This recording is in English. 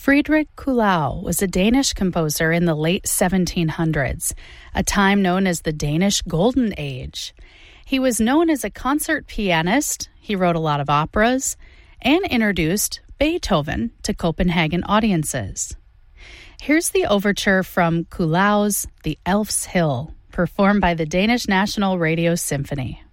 Friedrich Kuhlau was a Danish composer in the late 1700s, a time known as the Danish Golden Age. He was known as a concert pianist, he wrote a lot of operas, and introduced Beethoven to Copenhagen audiences. Here's the overture from Kuhlau's The Elf's Hill, performed by the Danish National Radio Symphony.